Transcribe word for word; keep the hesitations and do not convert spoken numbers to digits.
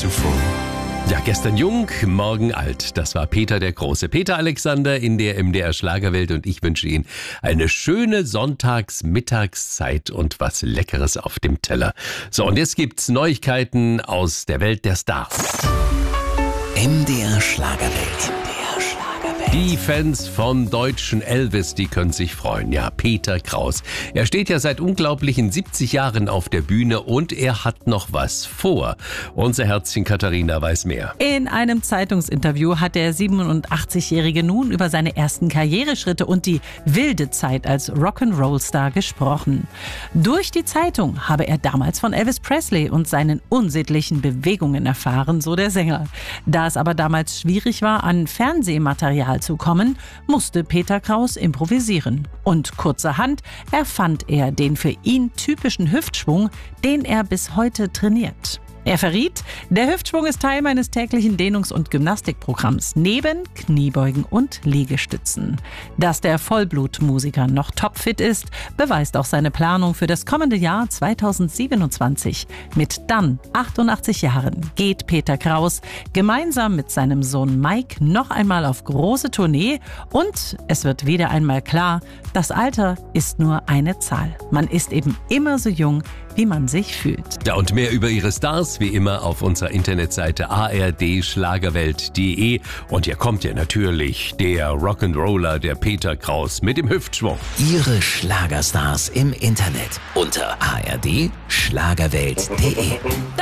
zuvor. Ja, gestern jung, morgen alt. Das war Peter der Große. Peter Alexander in der M D R Schlagerwelt und ich wünsche Ihnen eine schöne Sonntags-Mittagszeit und was Leckeres auf dem Teller. So, und jetzt gibt's Neuigkeiten aus der Welt der Stars. M D R Schlagerwelt. Die Fans vom deutschen Elvis, die können sich freuen. Ja, Peter Kraus. Er steht ja seit unglaublichen siebzig Jahren auf der Bühne und er hat noch was vor. Unser Herzchen Katharina weiß mehr. In einem Zeitungsinterview hat der siebenundachtzigjährige nun über seine ersten Karriereschritte und die wilde Zeit als Rock'n'Roll-Star gesprochen. Durch die Zeitung habe er damals von Elvis Presley und seinen unsittlichen Bewegungen erfahren, so der Sänger. Da es aber damals schwierig war, an Fernsehmaterial zu kommen, musste Peter Kraus improvisieren. Und kurzerhand erfand er den für ihn typischen Hüftschwung, den er bis heute trainiert. Er verriet, der Hüftschwung ist Teil meines täglichen Dehnungs- und Gymnastikprogramms neben Kniebeugen und Liegestützen. Dass der Vollblutmusiker noch topfit ist, beweist auch seine Planung für das kommende Jahr zweitausendsiebenundzwanzig. Mit dann achtundachtzig Jahren geht Peter Kraus gemeinsam mit seinem Sohn Mike noch einmal auf große Tournee und es wird wieder einmal klar, das Alter ist nur eine Zahl. Man ist eben immer so jung, wie man sich fühlt. Ja, und mehr über ihre Stars wie immer auf unserer Internetseite a r d schlagerwelt punkt d e. Und hier kommt ja natürlich der Rock'n'Roller, der Peter Kraus mit dem Hüftschwung. Ihre Schlagerstars im Internet unter a r d schlagerwelt punkt d e.